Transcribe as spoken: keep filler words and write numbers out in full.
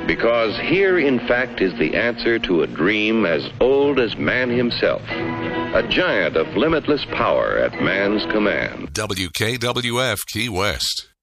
Because here, in fact, is the answer to a dream as old as man himself. A giant of limitless power at man's command. W K W F Key West.